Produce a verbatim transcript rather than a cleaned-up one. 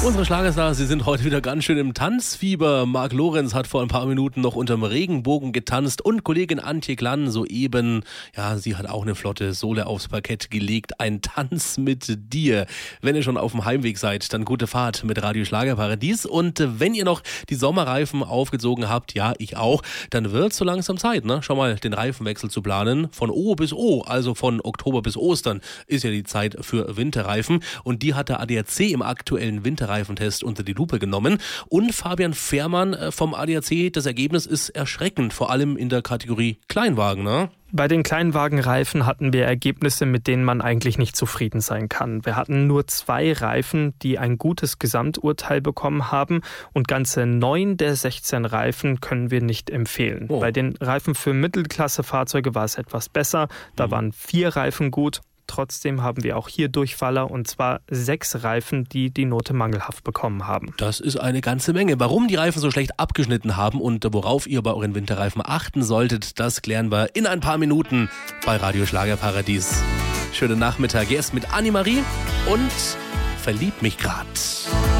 Unsere Schlagerstars, sie sind heute wieder ganz schön im Tanzfieber. Marc Lorenz hat vor ein paar Minuten noch unterm Regenbogen getanzt und Kollegin Antje Klann soeben, ja, sie hat auch eine flotte Sohle aufs Parkett gelegt. Ein Tanz mit dir. Wenn ihr schon auf dem Heimweg seid, dann gute Fahrt mit Radio Schlagerparadies. Und wenn ihr noch die Sommerreifen aufgezogen habt, ja, ich auch, dann wird es so langsam Zeit, ne? Schon mal den Reifenwechsel zu planen. Von O bis O, also von Oktober bis Ostern, ist ja die Zeit für Winterreifen. Und die hat der A D A C im aktuellen Winterreifen Reifentest unter die Lupe genommen. Und Fabian Fährmann vom A D A C, das Ergebnis ist erschreckend, vor allem in der Kategorie Kleinwagen, ne? Bei den Kleinwagenreifen hatten wir Ergebnisse, mit denen man eigentlich nicht zufrieden sein kann. Wir hatten nur zwei Reifen, die ein gutes Gesamturteil bekommen haben, und ganze neun der sechzehn Reifen können wir nicht empfehlen. Oh. Bei den Reifen für Mittelklasse-Fahrzeuge war es etwas besser. Da mhm. waren vier Reifen gut. Trotzdem haben wir auch hier Durchfaller, und zwar sechs Reifen, die die Note mangelhaft bekommen haben. Das ist eine ganze Menge. Warum die Reifen so schlecht abgeschnitten haben und worauf ihr bei euren Winterreifen achten solltet, das klären wir in ein paar Minuten bei Radio Schlagerparadies. Schönen Nachmittag. Erst mit Annemarie und Verlieb mich grad.